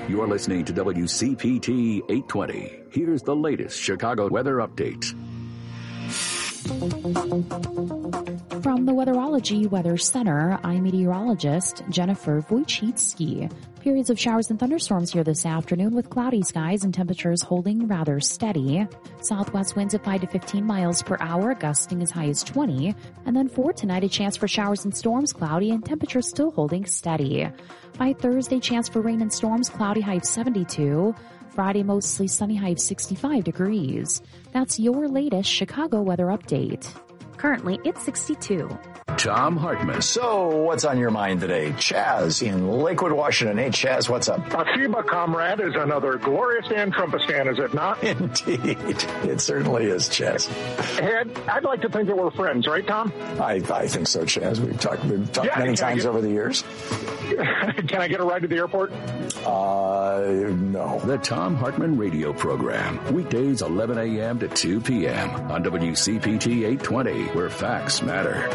You're listening to WCPT 820. Here's the latest Chicago weather update. From the Weatherology Weather Center, I'm meteorologist Jennifer Wojcicki. Periods of showers and thunderstorms here this afternoon with cloudy skies and temperatures holding rather steady. Southwest winds at 5 to 15 miles per hour, gusting as high as 20. And then for tonight, a chance for showers and storms, cloudy and temperatures still holding steady. By Thursday, chance for rain and storms, cloudy, high of 72. Friday, mostly sunny, high of 65 degrees. That's your latest Chicago weather update. Currently, it's 62. Tom Hartman. So, what's on your mind today? Chaz in Lakewood, Washington. Hey, Chaz, what's up? FIBA comrade is another glorious Dan Trumpistan, is it not? Indeed. It certainly is, Chaz. I'd like to think that we're friends, right, Tom? I think so, Chaz. We've talked many times over the years. Can I get a ride to the airport? No. The Tom Hartman radio program. Weekdays 11 a.m. to 2 p.m. on WCPT 820, where facts matter.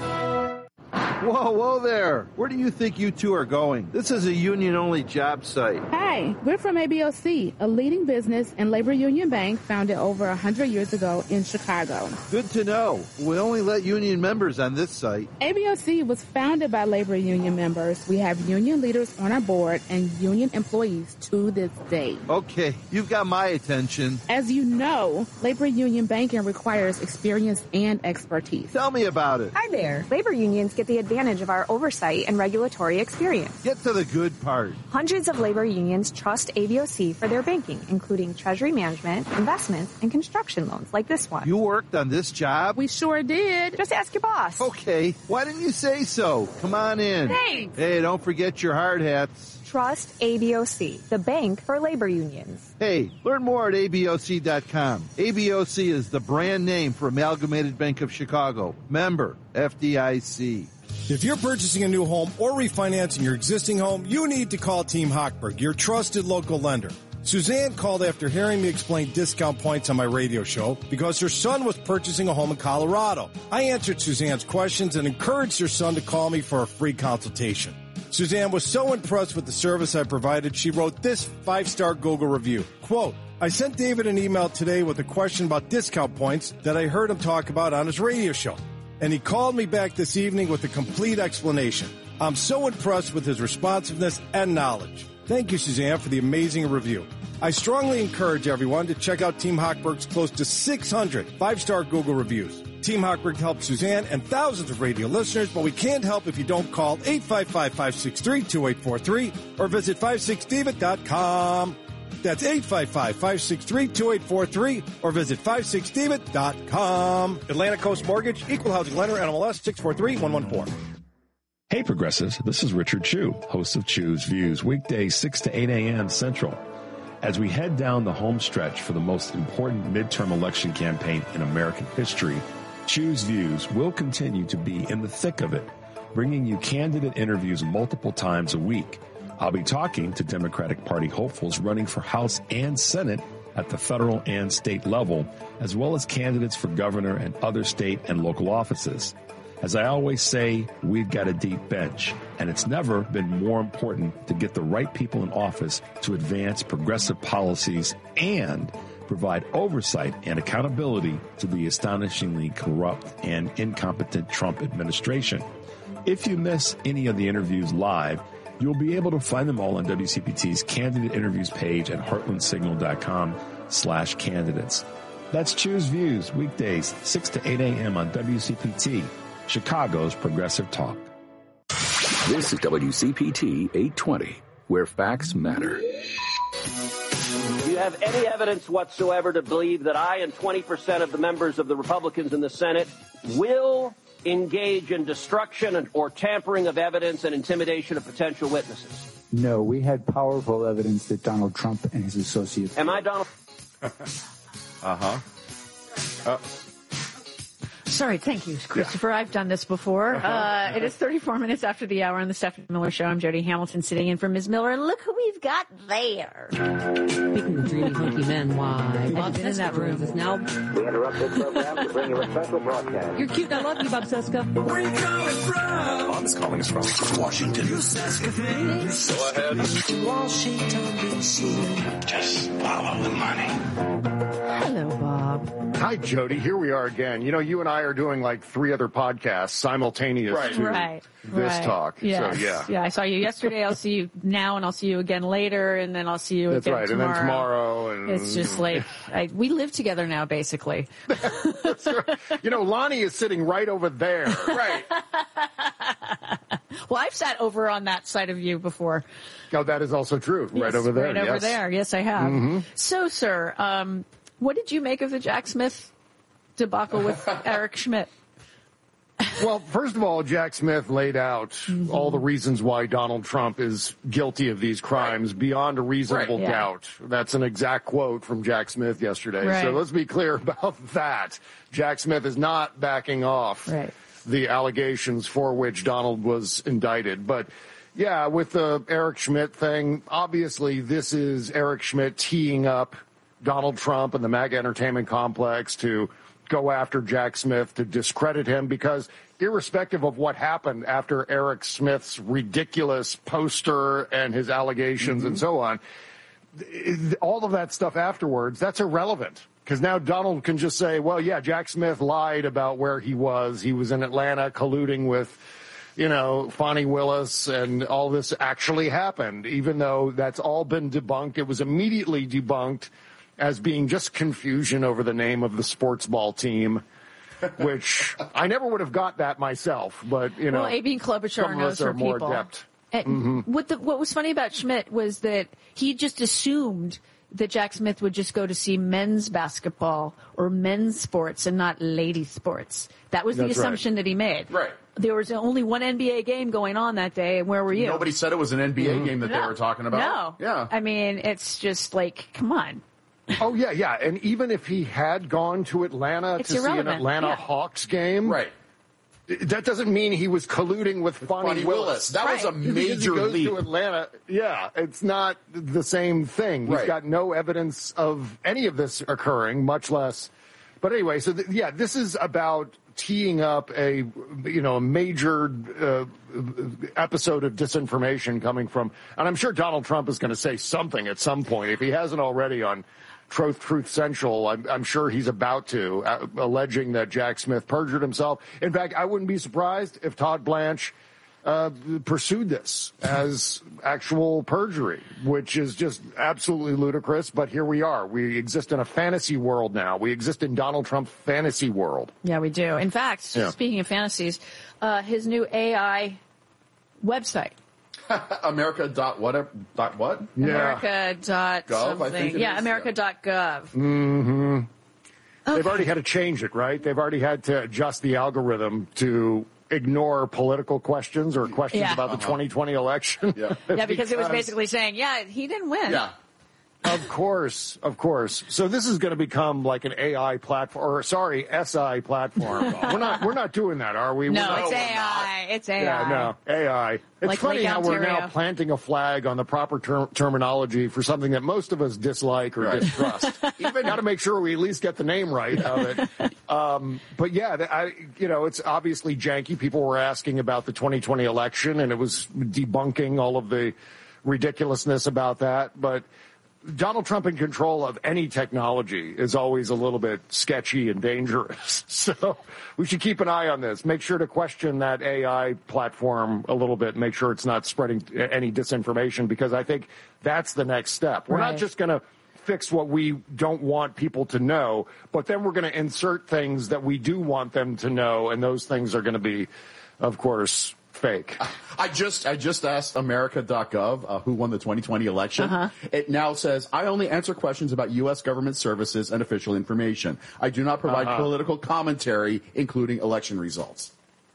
Whoa there. Where do you think you two are going? This is a union-only job site. Hi, we're from ABOC, a leading business and labor union bank founded over 100 years ago in Chicago. Good to know. We only let union members on this site. ABOC was founded by labor union members. We have union leaders on our board and union employees to this day. Okay, you've got my attention. As you know, labor union banking requires experience and expertise. Tell me about it. Hi there. Labor unions get the advantage of our oversight and regulatory experience. Get to the good part. Hundreds of labor unions trust ABOC for their banking, including treasury management, investments, and construction loans like this one. You worked on this job? We sure did. Just ask your boss. Okay. Why didn't you say so? Come on in. Thanks. Hey, don't forget your hard hats. Trust ABOC, the bank for labor unions. Hey, learn more at ABOC.com. ABOC is the brand name for Amalgamated Bank of Chicago. Member, FDIC. If you're purchasing a new home or refinancing your existing home, you need to call Team Hochberg, your trusted local lender. Suzanne called after hearing me explain discount points on my radio show because her son was purchasing a home in Colorado. I answered Suzanne's questions and encouraged her son to call me for a free consultation. Suzanne was so impressed with the service I provided, she wrote this 5-star Google review. Quote, I sent David an email today with a question about discount points that I heard him talk about on his radio show. And he called me back this evening with a complete explanation. I'm so impressed with his responsiveness and knowledge. Thank you, Suzanne, for the amazing review. I strongly encourage everyone to check out Team Hochberg's close to 600 5-star Google reviews. Team Hochberg helps Suzanne and thousands of radio listeners, but we can't help if you don't call 855-563-2843 or visit 56david.com. That's 855-563-2843 or visit 56david.com. Atlantic Coast Mortgage, Equal Housing Lender, NMLS 643114. Hey Progressives, this is Richard Chu, host of Chu's Views, weekdays 6 to 8 a.m. Central. As we head down the home stretch for the most important midterm election campaign in American history, Chu's Views will continue to be in the thick of it, bringing you candidate interviews multiple times a week. I'll be talking to Democratic Party hopefuls running for House and Senate at the federal and state level, as well as candidates for governor and other state and local offices. As I always say, we've got a deep bench, and it's never been more important to get the right people in office to advance progressive policies and provide oversight and accountability to the astonishingly corrupt and incompetent Trump administration. If you miss any of the interviews live, you'll be able to find them all on WCPT's candidate interviews page at heartlandsignal.com/candidates. That's Choose Views, weekdays 6 to 8 a.m. on WCPT, Chicago's Progressive Talk. This is WCPT 820, where facts matter. Do you have any evidence whatsoever to believe that I and 20% of the members of the Republicans in the Senate will engage in destruction or tampering of evidence and intimidation of potential witnesses? No, we had powerful evidence that Donald Trump and his associates... Am I Donald? Sorry, thank you, Christopher. Yeah. I've done this before. It is 34 minutes after the hour on the Stephanie Miller Show. I'm Jody Hamilton sitting in for Ms. Miller, and look who we've got there. Speaking of dreamy, hunky men, why? Bob Cesca in that room is now. We interrupt this program to bring you a special broadcast. You're cute. I love you, Bob Cesca. Where are you calling from? Bob is calling us from Washington. You Cesca thing. So I ahead. Washington, D.C. Just follow the money. Hello, Bob. Hi, Jody. Here we are again. You know, you and I are doing like 3 other podcasts simultaneous to this talk. Yes. So, yeah, I saw you yesterday. I'll see you now, and I'll see you again later, and then I'll see you That's again right. tomorrow. And then tomorrow. And it's just like, we live together now, basically. That's right. You know, Lonnie is sitting right over there. Right. Well, I've sat over on that side of you before. Oh, that is also true. Yes, right over there. Right over there. Yes, I have. Mm-hmm. So, sir, what did you make of the Jack Smith debacle with Eric Schmidt? Well, first of all, Jack Smith laid out all the reasons why Donald Trump is guilty of these crimes beyond a reasonable doubt. That's an exact quote from Jack Smith yesterday. Right. So let's be clear about that. Jack Smith is not backing off the allegations for which Donald was indicted. But yeah, with the Eric Schmidt thing, obviously this is Eric Schmidt teeing up Donald Trump and the MAGA entertainment complex to go after Jack Smith, to discredit him, because irrespective of what happened after Eric Smith's ridiculous poster and his allegations and so on, all of that stuff afterwards, that's irrelevant. Because now Donald can just say, well, yeah, Jack Smith lied about where he was. He was in Atlanta colluding with, you know, Fonnie Willis, and all this actually happened, even though that's all been debunked. It was immediately debunked as being just confusion over the name of the sports ball team, which I never would have got that myself. But, you know, well, A.B. Klobuchar knows her more people. adept. And what was funny about Schmidt was that he just assumed that Jack Smith would just go to see men's basketball or men's sports and not lady sports. That was the assumption that he made. Right. There was only one NBA game going on that day, and where were you? Nobody said it was an NBA game that they were talking about. No. Yeah. I mean, it's just like, come on. Oh, yeah, yeah. And even if he had gone to Atlanta to see an Atlanta Hawks game, that doesn't mean he was colluding with Fonnie Willis. That was a major leap. leap. To Atlanta, it's not the same thing. He's got no evidence of any of this occurring, much less. But anyway, so this is about teeing up a major episode of disinformation coming from, and I'm sure Donald Trump is going to say something at some point, if he hasn't already on Truth Central. I'm sure he's about to, alleging that Jack Smith perjured himself. In fact, I wouldn't be surprised if Todd Blanche pursued this as actual perjury, which is just absolutely ludicrous. But here we are. We exist in a fantasy world now. We exist in Donald Trump fantasy world. Yeah, we do. In fact, speaking of fantasies, his new AI website. America.what? Yeah. America.gov, something. Yeah, America.gov. Mm-hmm. Okay. They've already had to change it, right? They've already had to adjust the algorithm to ignore political questions or questions about the 2020 election. Yeah, because it was basically saying, he didn't win. Yeah. Of course. So this is going to become like an AI platform, SI platform. We're not doing that, are we? No, it's AI. It's AI. Yeah, no, AI. It's like funny Lake how Ontario. we're now planting a flag on the proper terminology for something that most of us dislike or distrust. Even got to make sure we at least get the name right of it. But yeah, it's obviously janky. People were asking about the 2020 election, and it was debunking all of the ridiculousness about that. But Donald Trump in control of any technology is always a little bit sketchy and dangerous. So we should keep an eye on this. Make sure to question that AI platform a little bit. Make sure it's not spreading any disinformation, because I think that's the next step. We're not just going to fix what we don't want people to know, but then we're going to insert things that we do want them to know, and those things are going to be, of course, fake. I just asked America.gov who won the 2020 election. It now says, I only answer questions about U.S. government services and official information. I do not provide political commentary, including election results.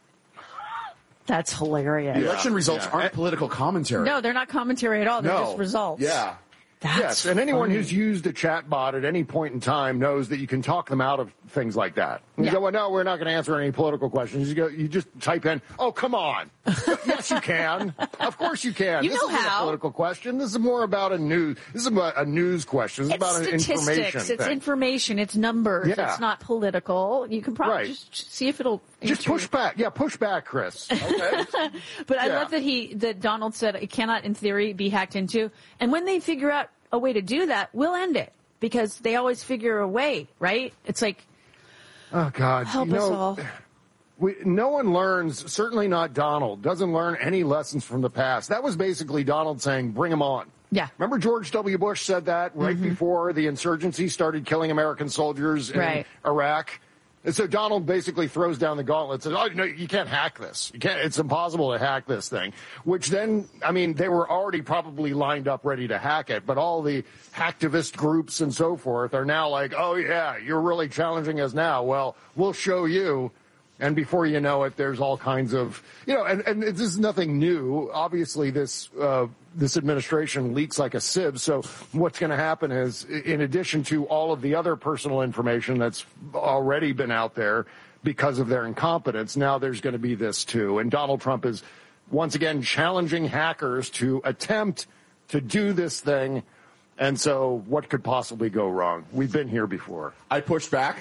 That's hilarious. The election results aren't political commentary. No, they're not commentary at all. They're just results. Yeah. Yes, and anyone who's used a chatbot at any point in time knows that you can talk them out of things like that. You go, well, no, we're not going to answer any political questions. You just type in, oh, come on. Yes, you can. Of course you can. You this know isn't a political question. This is more about this is about a news question. This is about an information statistics. It's thing. information. It's numbers. Yeah. It's not political. You can probably just see if it'll Just push back. Yeah, push back, Chris. Okay. But I love that Donald said it cannot, in theory, be hacked into. And when they figure out a way to do that, we'll end it. Because they always figure a way, right? It's like, oh, God. Help us all. No one learns, certainly not Donald, doesn't learn any lessons from the past. That was basically Donald saying, bring them on. Yeah. Remember George W. Bush said that right before the insurgency started killing American soldiers in Iraq? And so Donald basically throws down the gauntlet and says, oh, no, you can't hack this. It's impossible to hack this thing. Which then, I mean, they were already probably lined up ready to hack it. But all the hacktivist groups and so forth are now like, oh, yeah, you're really challenging us now. Well, we'll show you. And before you know it, there's all kinds of, and this is nothing new. Obviously, this administration leaks like a sieve. So what's going to happen is, in addition to all of the other personal information that's already been out there because of their incompetence, now there's going to be this too. And Donald Trump is once again challenging hackers to attempt to do this thing. And so what could possibly go wrong? We've been here before. I pushed back.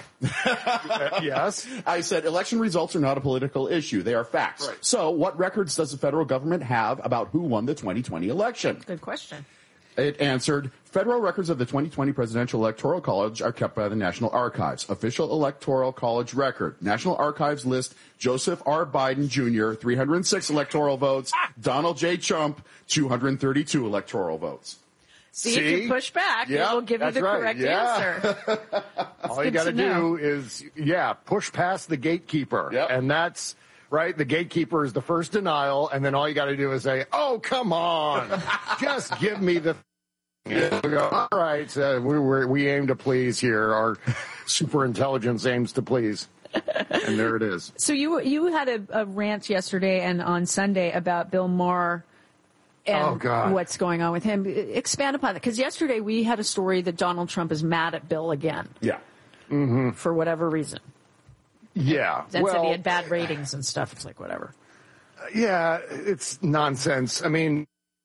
Yes. I said election results are not a political issue. They are facts. Right. So what records does the federal government have about who won the 2020 election? Good question. It answered, federal records of the 2020 Presidential Electoral College are kept by the National Archives. Official Electoral College record. National Archives list Joseph R. Biden Jr., 306 electoral votes. Donald J. Trump, 232 electoral votes. See, if you push back, it will give you the correct answer. All you got to do is, push past the gatekeeper. Yep. And that's, right, the gatekeeper is the first denial, and then all you got to do is say, oh, come on, just give me the we go, all right, we aim to please here. Our super intelligence aims to please. And there it is. So you had a rant yesterday and on Sunday about Bill Maher and what's going on with him. Expand upon that, because yesterday we had a story that Donald Trump is mad at Bill again. Yeah. For whatever reason. Yeah. That said he had bad ratings and stuff. It's like, whatever. Yeah, it's nonsense. I mean,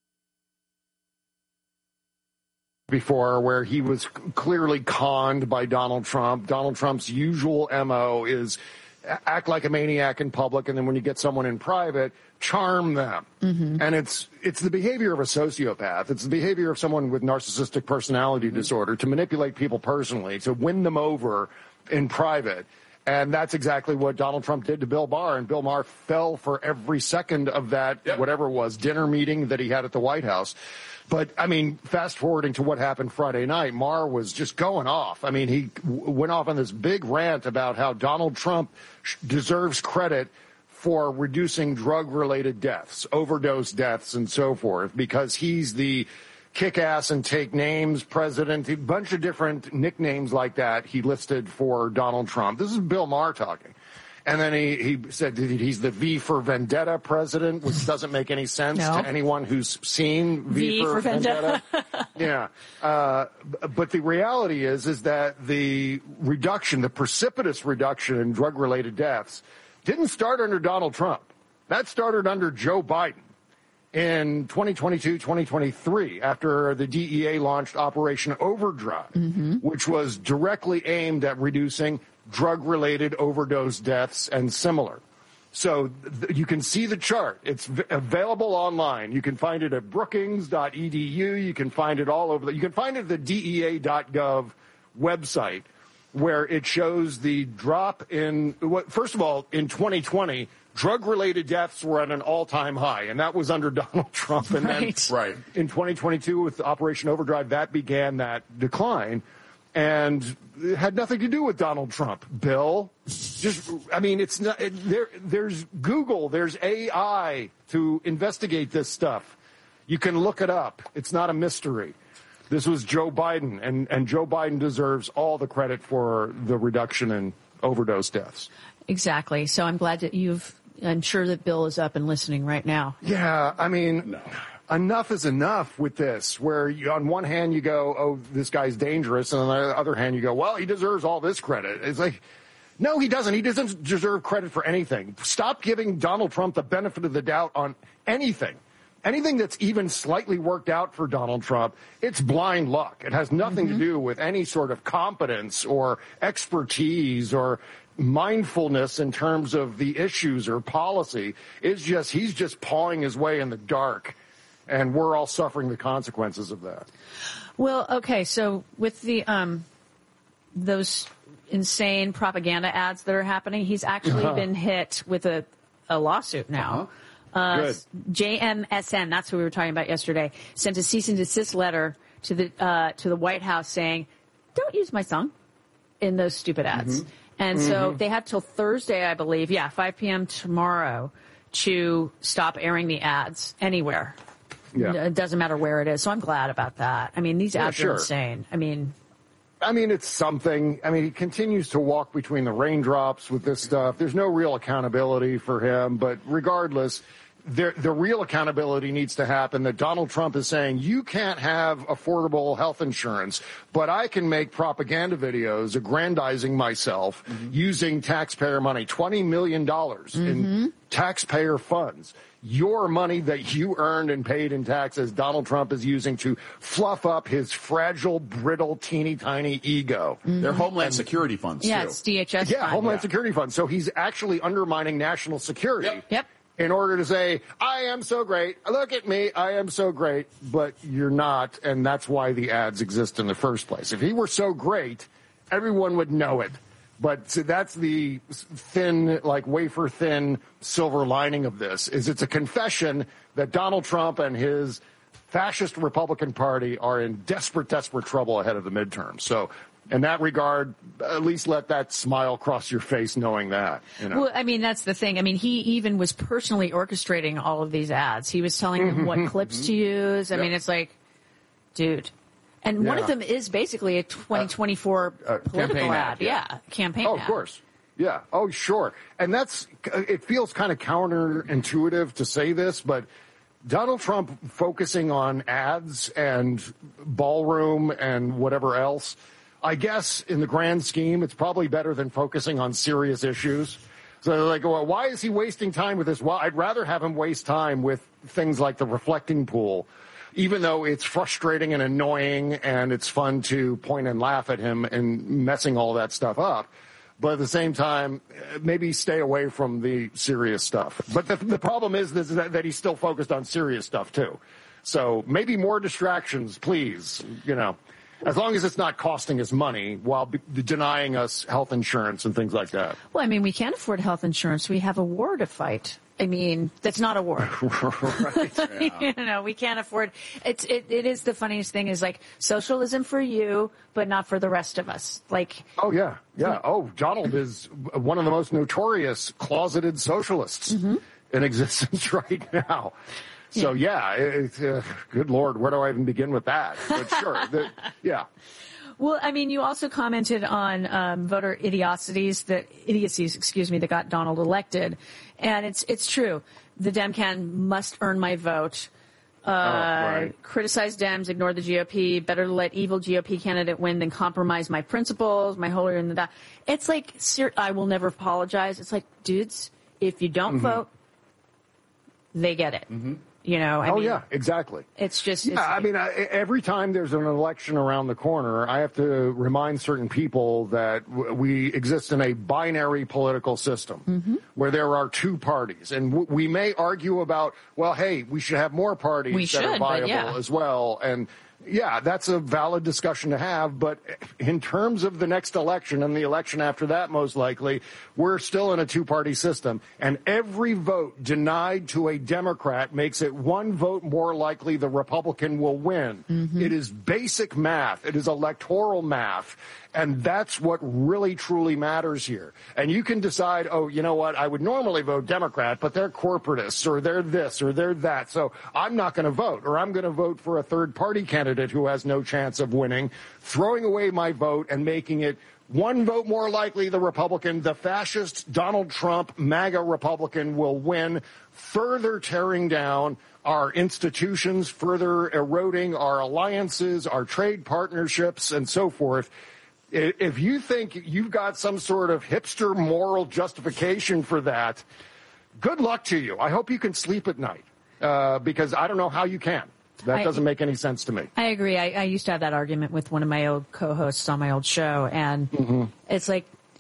before, where he was clearly conned by Donald Trump. Donald Trump's usual MO is act like a maniac in public, and then when you get someone in private, charm them. And it's the behavior of a sociopath. It's the behavior of someone with narcissistic personality disorder to manipulate people personally, to win them over in private. And that's exactly what Donald Trump did to Bill Maher, and Bill Maher fell for every second of that, whatever it was, dinner meeting that he had at the White House. But, I mean, fast forwarding to what happened Friday night, Maher was just going off. I mean, he went off on this big rant about how Donald Trump deserves credit for reducing drug-related deaths, overdose deaths, and so forth, because he's the kick-ass and take names president, a bunch of different nicknames like that he listed for Donald Trump. This is Bill Maher talking. And then he said that he's the V for Vendetta president, which doesn't make any sense to anyone who's seen V for Vendetta. Yeah. But the reality is that the reduction, the precipitous reduction in drug-related deaths didn't start under Donald Trump. That started under Joe Biden in 2022, 2023, after the DEA launched Operation Overdrive, which was directly aimed at reducing drug-related overdose deaths and similar. So you can see the chart. It's available online. You can find it at brookings.edu. You can find it all over. You can find it at the DEA.gov website, where it shows the drop in, first of all, in 2020, drug-related deaths were at an all-time high, and that was under Donald Trump. And then in 2022, with Operation Overdrive, that began that decline. And it had nothing to do with Donald Trump, Bill. It's not, there's Google, there's AI to investigate this stuff. You can look it up. It's not a mystery. This was Joe Biden, and Joe Biden deserves all the credit for the reduction in overdose deaths. Exactly. So I'm glad that I'm sure that Bill is up and listening right now. Yeah, I mean, enough is enough with this, where on one hand you go, oh, this guy's dangerous, and on the other hand you go, well, he deserves all this credit. It's like, no, he doesn't. He doesn't deserve credit for anything. Stop giving Donald Trump the benefit of the doubt on anything. Anything that's even slightly worked out for Donald Trump, it's blind luck. It has nothing to do with any sort of competence or expertise or mindfulness in terms of the issues or policy is just, he's just pawing his way in the dark, and we're all suffering the consequences of that. Well, okay, so with the those insane propaganda ads that are happening, he's actually been hit with a lawsuit now. Good. JMSN, that's what we were talking about yesterday, sent a cease and desist letter to the White House saying, don't use my song in those stupid ads. And so they had till Thursday, I believe, 5 p.m. tomorrow to stop airing the ads anywhere. Yeah. It doesn't matter where it is. So I'm glad about that. I mean, these ads are insane. I mean, it's something. I mean, he continues to walk between the raindrops with this stuff. There's no real accountability for him. But regardless, the real accountability needs to happen, that Donald Trump is saying, you can't have affordable health insurance, but I can make propaganda videos aggrandizing myself using taxpayer money, $20 million in taxpayer funds. Your money that you earned and paid in taxes, Donald Trump is using to fluff up his fragile, brittle, teeny tiny ego. They're Homeland Security funds, too. Yeah, it's DHS. Yeah, Homeland Security funds. So he's actually undermining national security. Yep. In order to say, I am so great, look at me, I am so great, but you're not, and that's why the ads exist in the first place. If he were so great, everyone would know it. But that's the thin, like wafer-thin silver lining of this, is it's a confession that Donald Trump and his fascist Republican Party are in desperate, desperate trouble ahead of the midterms. So in that regard, at least let that smile cross your face knowing that. You know? Well, I mean, that's the thing. I mean, he even was personally orchestrating all of these ads. He was telling them what clips to use. I mean, it's like, dude. And one of them is basically a 2024 political ad. Campaign ad. Oh, of course. Yeah. Oh, sure. And it feels kind of counterintuitive to say this, but Donald Trump focusing on ads and ballroom and whatever else, I guess in the grand scheme, it's probably better than focusing on serious issues. So like, well, why is he wasting time with this? Well, I'd rather have him waste time with things like the reflecting pool, even though it's frustrating and annoying and it's fun to point and laugh at him and messing all that stuff up. But at the same time, maybe stay away from the serious stuff. But the problem is that he's still focused on serious stuff, too. So maybe more distractions, please, as long as it's not costing us money while denying us health insurance and things like that. Well, I mean, we can't afford health insurance. We have a war to fight. I mean, that's not a war. Right. We can't afford it. It is the funniest thing is like socialism for you, but not for the rest of us. Like, oh yeah. Oh, Donald is one of the most notorious closeted socialists in existence right now. So good Lord, where do I even begin with that? But sure, Well, I mean, you also commented on voter idiocies that got Donald elected, and it's true. The Demcan must earn my vote. Criticize Dems, ignore the GOP. Better let evil GOP candidate win than compromise my principles, my holier than thou. It's like I will never apologize. It's like, dudes, if you don't vote, they get it. I mean, yeah, exactly. It's just... every time there's an election around the corner, I have to remind certain people that we exist in a binary political system where there are two parties. And we may argue about, well, hey, we should have more parties that are viable as well. And yeah, that's a valid discussion to have. But in terms of the next election and the election after that, most likely, we're still in a two-party system. And every vote denied to a Democrat makes it one vote more likely the Republican will win. It is basic math. It is electoral math. And that's what really, truly matters here. And you can decide, oh, you know what, I would normally vote Democrat, but they're corporatists, or they're this, or they're that, so I'm not going to vote, or I'm going to vote for a third-party candidate who has no chance of winning, throwing away my vote and making it one vote more likely the Republican, the fascist Donald Trump MAGA Republican will win, further tearing down our institutions, further eroding our alliances, our trade partnerships, and so forth. If you think you've got some sort of hipster moral justification for that, good luck to you. I hope you can sleep at night, because I don't know how you can. That doesn't make any sense to me. I agree. I used to have that argument with one of my old co-hosts on my old show, and it's like,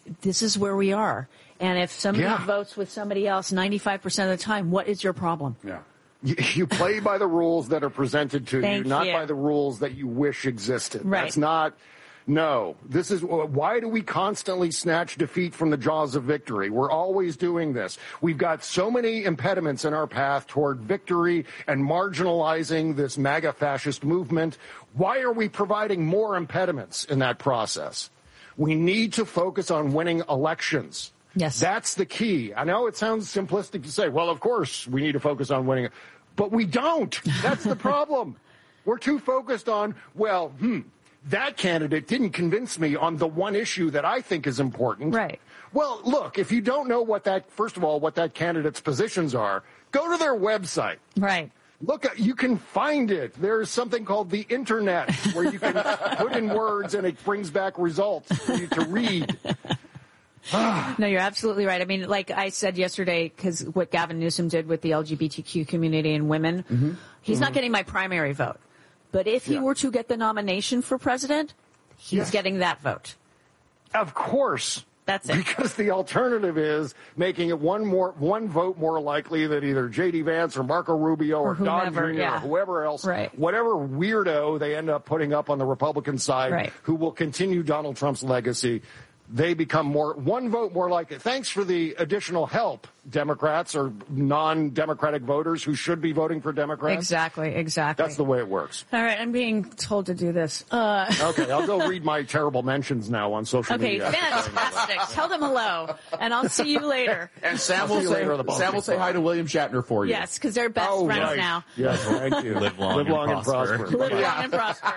this is where we are. And if somebody votes with somebody else 95% of the time, what is your problem? Yeah. You play by the rules that are presented to you, not by the rules that you wish existed. Right. That's not... No, this is why do we constantly snatch defeat from the jaws of victory? We're always doing this. We've got so many impediments in our path toward victory and marginalizing this MAGA fascist movement. Why are we providing more impediments in that process? We need to focus on winning elections. Yes. That's the key. I know it sounds simplistic to say, well, of course we need to focus on winning, but we don't. That's the problem. We're too focused on, that candidate didn't convince me on the one issue that I think is important. Right. Well, look, if you don't know what that candidate's positions are, go to their website. Right. Look, you can find it. There's something called the internet where you can put in words and it brings back results for you to read. No, you're absolutely right. I mean, like I said yesterday, because what Gavin Newsom did with the LGBTQ community and women, he's not getting my primary vote. But if he were to get the nomination for president, he's getting that vote. Of course. That's it. Because the alternative is making it one vote more likely that either J.D. Vance or Marco Rubio or Don Jr. or whoever else, whatever weirdo they end up putting up on the Republican side who will continue Donald Trump's legacy, they become one vote more likely. Thanks for the additional help, Democrats or non-Democratic voters who should be voting for Democrats. Exactly. That's the way it works. All right, I'm being told to do this. Okay, I'll go read my terrible mentions now on social media. Okay, fantastic. Tell them hello, and I'll see you later. And Sam will say hi to William Shatner for you. Yes, because they're best friends now. Yes, thank you. Live long and prosper. Live long and prosper.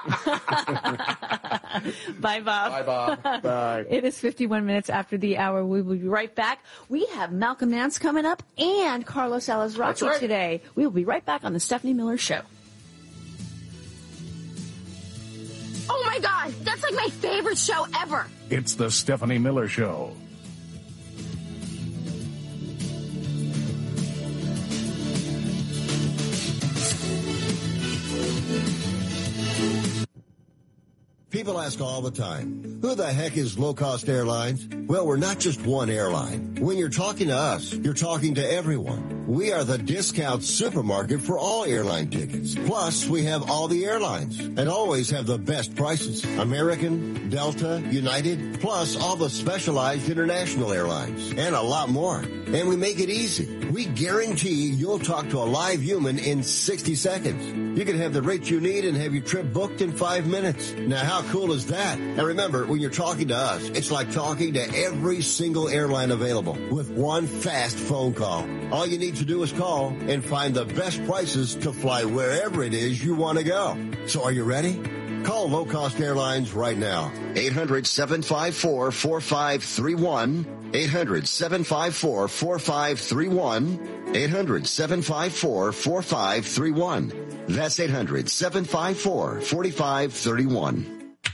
Bye, Bob. Bye, Bob. Bye. It is 51 minutes after the hour. We will be right back. We have Malcolm Nance coming up and Carlos Alazraqui today. We will be right back on the Stephanie Miller Show. Oh my God, that's like my favorite show ever. It's the Stephanie Miller Show. People ask all the time, who the heck is Low Cost Airlines? Well, we're not just one airline. When you're talking to us, you're talking to everyone. We are the discount supermarket for all airline tickets. Plus, we have all the airlines and always have the best prices. American, Delta, United, plus all the specialized international airlines and a lot more. And we make it easy. We guarantee you'll talk to a live human in 60 seconds. You can have the rate you need and have your trip booked in 5 minutes. Now, how cool is that? And remember, when you're talking to us, it's like talking to every single airline available with one fast phone call. All you need to do is call and find the best prices to fly wherever it is you want to go. So are you ready? Call Low Cost Airlines right now. 800-754-4531. 800-754-4531. 800-754-4531. That's 800-754-4531.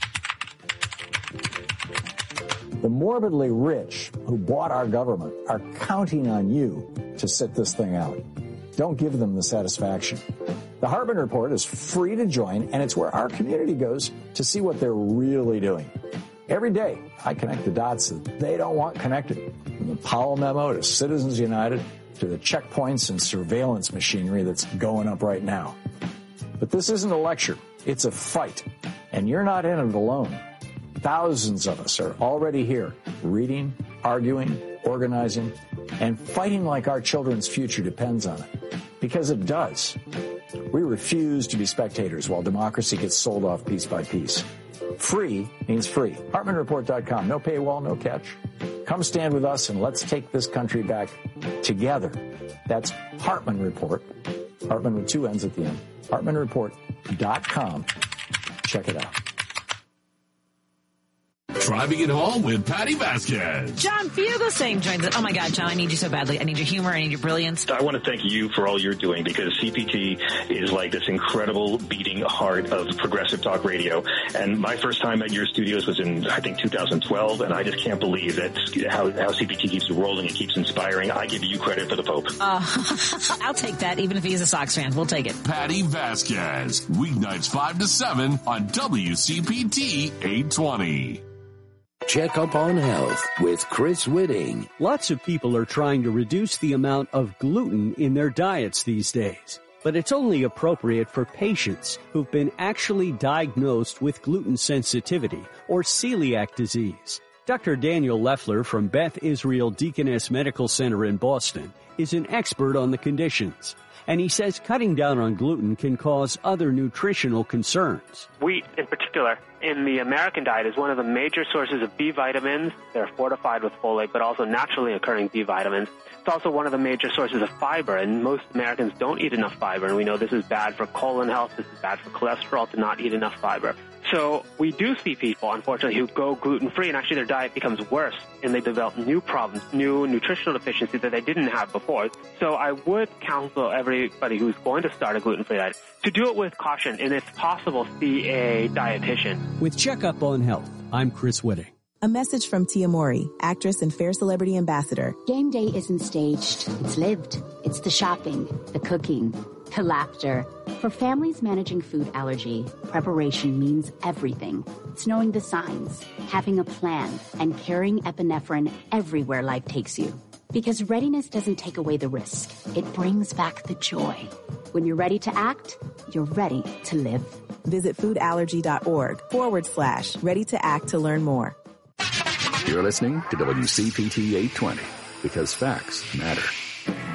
The morbidly rich who bought our government are counting on you to sit this thing out. Don't give them the satisfaction. The Hartman Report is free to join, and it's where our community goes to see what they're really doing. Every day, I connect the dots that they don't want connected. From the Powell memo to Citizens United to the checkpoints and surveillance machinery that's going up right now. But this isn't a lecture. It's a fight. And you're not in it alone. Thousands of us are already here, reading, arguing, organizing, and fighting like our children's future depends on it. Because it does. We refuse to be spectators while democracy gets sold off piece by piece. Free means free. HartmanReport.com. No paywall, no catch. Come stand with us and let's take this country back together. That's Hartman Report. Hartman with 2 N's at the end. HartmanReport.com. Check it out. Driving it home with Patty Vasquez. John Fugelsang joins us. Oh my God, John, I need you so badly. I need your humor. I need your brilliance. I want to thank you for all you're doing because CPT is like this incredible beating heart of progressive talk radio. And my first time at your studios was in, I think, 2012. And I just can't believe that how CPT keeps rolling and keeps inspiring. I give you credit for the Pope. I'll take that, even if he's a Sox fan. We'll take it. Patty Vasquez. Weeknights 5 to 7 on WCPT 820. Check Up on Health with Chris Whitting. Lots of people are trying to reduce the amount of gluten in their diets these days, but it's only appropriate for patients who've been actually diagnosed with gluten sensitivity or celiac disease. Dr. Daniel Leffler from Beth Israel Deaconess Medical Center in Boston is an expert on the conditions, and he says cutting down on gluten can cause other nutritional concerns. Wheat, in particular, in the American diet is one of the major sources of B vitamins. They're fortified with folate, but also naturally occurring B vitamins. It's also one of the major sources of fiber, and most Americans don't eat enough fiber, and we know this is bad for colon health, this is bad for cholesterol to not eat enough fiber. So we do see people, unfortunately, who go gluten-free, and actually their diet becomes worse, and they develop new problems, new nutritional deficiencies that they didn't have before. So I would counsel everybody who's going to start a gluten-free diet to do it with caution, and if possible, see a dietitian. With Checkup on Health, I'm Chris Whitting. A message from Tia Mowry, actress and Fair Celebrity Ambassador. Game day isn't staged. It's lived. It's the shopping, the cooking, the laughter. For families managing food allergy, preparation means everything. It's knowing the signs, having a plan, and carrying epinephrine everywhere life takes you. Because readiness doesn't take away the risk. It brings back the joy. When you're ready to act, you're ready to live. Visit foodallergy.org/ready to act to learn more. You're listening to WCPT 820 because facts matter.